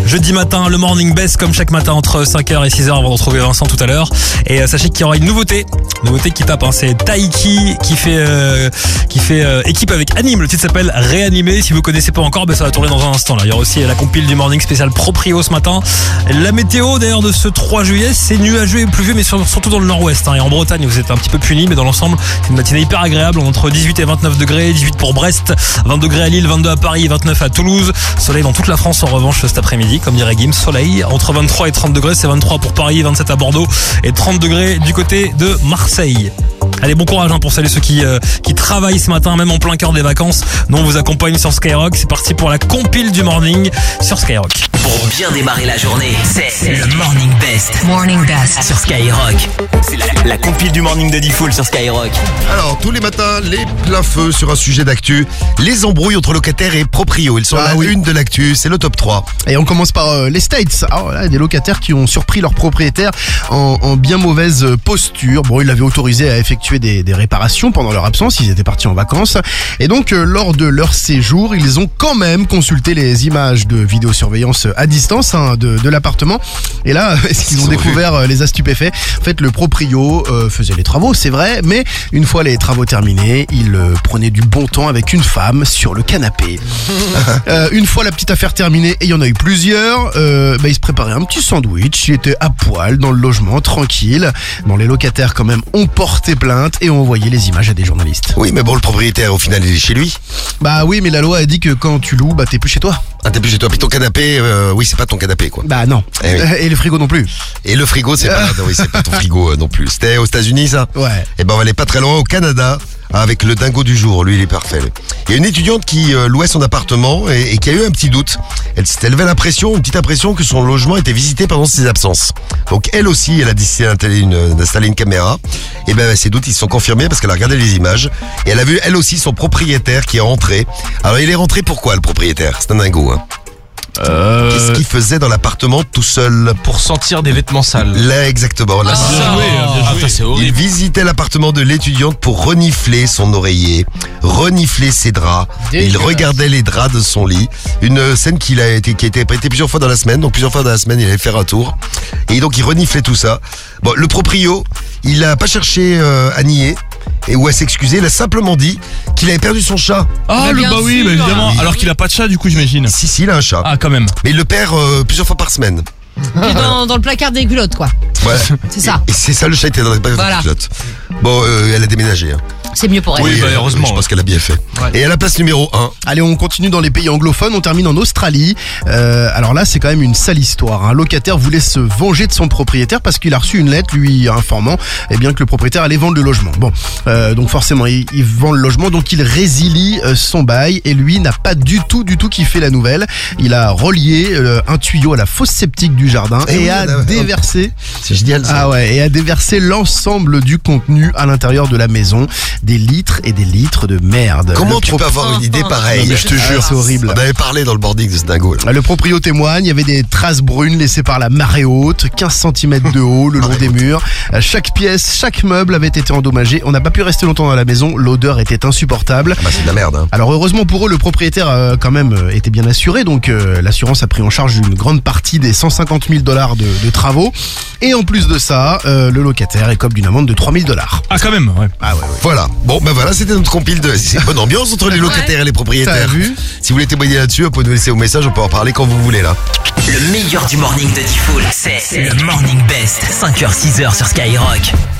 Jeudi matin, le Morning Best comme chaque matin entre 5h et 6h avant de retrouver Vincent tout à l'heure. Et sachez qu'il y aura une nouveauté qui tape, hein. C'est Taiki qui fait équipe avec Anime. Le titre s'appelle Réanimé. Si vous connaissez pas encore, ça va tourner dans un instant là. Il y aura aussi la compile du Morning spécial Proprio ce matin. La météo d'ailleurs de ce 3 juillet, c'est nuageux et pluvieux, mais surtout dans le nord-ouest, hein. Et en Bretagne vous êtes un petit peu punis, mais dans l'ensemble c'est une matinée hyper agréable, entre 18 et 29 degrés, 18 pour Brest, 20 degrés à Lille, 22 à Paris, 29 à Toulouse. Soleil dans toute la France en revanche cet après-midi, comme dirait Gims, soleil entre 23 et 30 degrés, c'est 23 pour Paris, 27 à Bordeaux et 30 degrés du côté de Marseille. Allez, bon courage pour celles et ceux qui travaillent ce matin, même en plein cœur des vacances. Nous on vous accompagne sur Skyrock. C'est parti pour la compile du Morning sur Skyrock. Pour bien démarrer la journée, c'est le Morning Best. Morning Best sur Skyrock. C'est la compile du Morning de Diffoul sur Skyrock. Alors, tous les matins, les pleins feux sur un sujet d'actu. Les embrouilles entre locataires et proprios. Ils sont à la une de l'actu, c'est le top 3. Et on commence par les States. Alors là, des locataires qui ont surpris leurs propriétaires en bien mauvaise posture. Bon, ils l'avaient autorisé à effectuer des réparations pendant leur absence. Ils étaient partis en vacances. Et donc, lors de leur séjour, ils ont quand même consulté les images de vidéosurveillance à distance de l'appartement. Et là, ils ont découvert les as stupéfaits. En fait, le proprio faisait les travaux, c'est vrai, mais une fois les travaux terminés, il prenait du bon temps avec une femme sur le canapé. Une fois la petite affaire terminée, et il y en a eu plusieurs, il se préparait un petit sandwich, il était à poil dans le logement, tranquille. Bon, les locataires quand même ont porté plainte et ont envoyé les images à des journalistes. Oui, mais bon, le propriétaire, au final, il est chez lui. Bah oui, mais la loi a dit que quand tu loues, t'es plus chez toi. Ah, t'es plus chez toi. Puis ton canapé, oui, c'est pas ton canapé, quoi. Bah non. Eh oui. Et le frigo non plus. Et le frigo, c'est pas ton frigo non plus. C'était aux États-Unis, ça? Ouais. Et on va aller pas très loin au Canada avec le dingo du jour. Lui, il est parfait. Lui. Il y a une étudiante qui louait son appartement et qui a eu un petit doute. Elle avait une petite impression que son logement était visité pendant ses absences. Donc elle aussi, elle a décidé d'installer une caméra. Et ses doutes, ils se sont confirmés parce qu'elle a regardé les images et elle a vu elle aussi son propriétaire qui est rentré. Alors il est rentré pourquoi le propriétaire? C'est un dingo, hein. Qu'est-ce qu'il faisait dans l'appartement tout seul? Pour sentir des vêtements sales. Là, exactement. Là, C'est horrible. il visitait l'appartement de l'étudiante pour renifler son oreiller, renifler ses draps. Et il regardait les draps de son lit. Une scène qui a été répétée plusieurs fois dans la semaine. Donc plusieurs fois dans la semaine, il allait faire un tour. Et donc il reniflait tout ça. Bon, le proprio, il a pas cherché à nier. Ou à s'excuser, il a simplement dit qu'il avait perdu son chat. Ah, oui, évidemment. Alors qu'il a pas de chat, du coup, j'imagine. Si, il a un chat. Ah, quand même. Mais il le perd plusieurs fois par semaine. dans le placard des culottes, quoi. Ouais. C'est ça. Et c'est ça, le chat était dans les culottes. Bon, elle a déménagé. Hein. C'est mieux pour elle. Oui, heureusement. Je pense qu'elle a bien fait. Ouais. Et à la place numéro 1. Allez, on continue dans les pays anglophones, on termine en Australie. Alors là, c'est quand même une sale histoire. Un locataire voulait se venger de son propriétaire parce qu'il a reçu une lettre lui informant que le propriétaire allait vendre le logement. Bon, donc forcément, il vend le logement, donc il résilie son bail et lui n'a pas du tout kiffé la nouvelle. Il a relié un tuyau à la fosse septique du jardin et a déversé... C'est génial ça. Ah ouais, et a déversé l'ensemble du contenu à l'intérieur de la maison. Des litres et des litres de merde. Comment tu peux avoir une idée pareille? Non, mais je te jure, c'est horrible. On avait parlé dans le boarding de ce dingo. Là. Le proprio témoigne, il y avait des traces brunes laissées par la marée haute, 15 cm de haut le long des murs. Chaque pièce, chaque meuble avait été endommagé. On n'a pas pu rester longtemps dans la maison, l'odeur était insupportable. Ah c'est de la merde. Hein. Alors heureusement pour eux, le propriétaire quand même était bien assuré, donc l'assurance a pris en charge une grande partie des $150 000 de travaux. Et en plus de ça, le locataire écope d'une amende de $3 000. Ah quand même, ouais. Ah ouais. Voilà. Bon, voilà, c'était notre compile de... C'est une bonne ambiance entre les locataires et les propriétaires. T'as vu? Si vous voulez témoigner là-dessus, vous pouvez nous laisser vos messages, on peut en parler quand vous voulez là. Le meilleur du Morning de Diffoul, c'est le Morning Best. 5h, 6h sur Skyrock.